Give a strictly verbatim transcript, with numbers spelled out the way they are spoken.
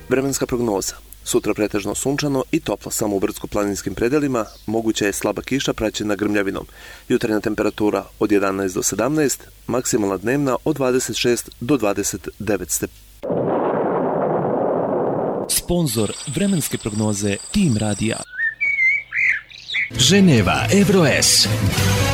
Vremenska prognoza. Sutra pretežno sunčano i toplo, samo u brdsko-planinskim predelima, moguća je slaba kiša praćena grmljavinom. Jutarnja temperatura od jedanaest do sedamnaest, maksimalna dnevna od dvadeset šest do dvadeset devet stepeni. Sponzor vremenske prognoze Tim Radija. Ženeva Evroes.